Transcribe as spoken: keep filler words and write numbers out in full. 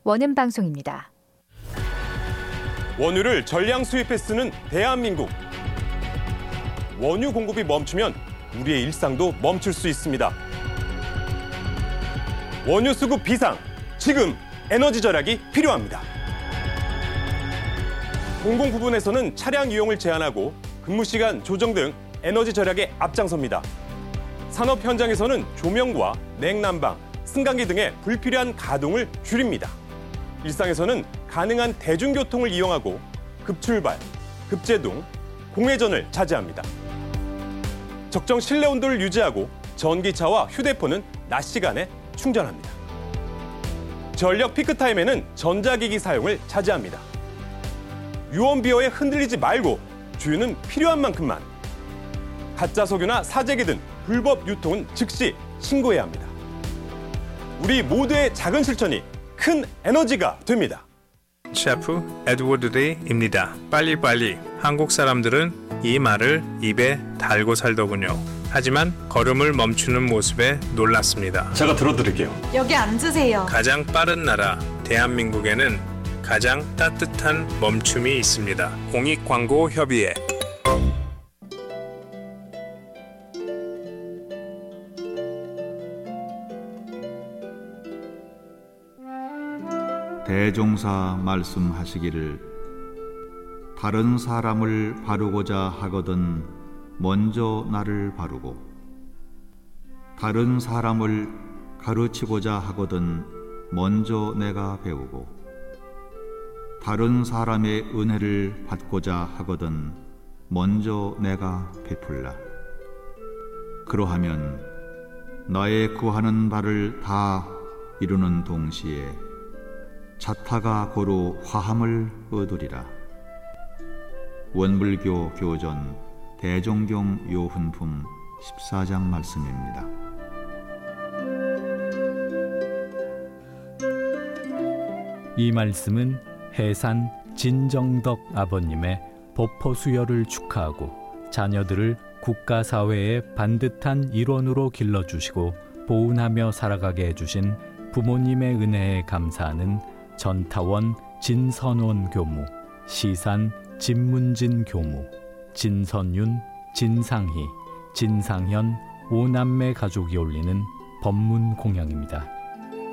원음 방송입니다. 원유를 전량 수입해 쓰는 대한민국. 원유 공급이 멈추면 우리의 일상도 멈출 수 있습니다. 원유 수급 비상, 지금 에너지 절약이 필요합니다. 공공 부분에서는 차량 이용을 제한하고 근무 시간 조정 등 에너지 절약에 앞장섭니다. 산업 현장에서는 조명과 냉난방, 승강기 등의 불필요한 가동을 줄입니다. 일상에서는 가능한 대중교통을 이용하고 급출발, 급제동, 공회전을 자제합니다. 적정 실내 온도를 유지하고 전기차와 휴대폰은 낮 시간에 충전합니다. 전력 피크타임에는 전자기기 사용을 자제합니다. 유언비어에 흔들리지 말고 주유는 필요한 만큼만. 가짜 석유나 사재기 등 불법 유통은 즉시 신고해야 합니다. 우리 모두의 작은 실천이 큰 에너지가 됩니다. 셰프 에드워드 데이입니다. 빨리빨리. 한국 사람들은 이 말을 입에 달고 살더군요. 하지만 걸음을 멈추는 모습에 놀랐습니다. 제가 들어드릴게요. 여기 앉으세요. 가장 빠른 나라 대한민국에는 가장 따뜻한 멈춤이 있습니다. 공익광고협의회. 대종사 말씀하시기를 다른 사람을 바르고자 하거든 먼저 나를 바르고 다른 사람을 가르치고자 하거든 먼저 내가 배우고 다른 사람의 은혜를 받고자 하거든 먼저 내가 베풀라. 그러하면 나의 구하는 바를 다 이루는 동시에 자타가 고루 화함을 얻으리라. 원불교 교전 대종경 요훈품 십사 장 말씀입니다. 이 말씀은 해산 진정덕 아버님의 법포 수여를 축하하고 자녀들을 국가사회의 반듯한 일원으로 길러주시고 보훈하며 살아가게 해주신 부모님의 은혜에 감사하는 전타원 진선원 교무, 시산 진문진 교무, 진선윤, 진상희, 진상현 오남매 가족이 올리는 법문 공양입니다.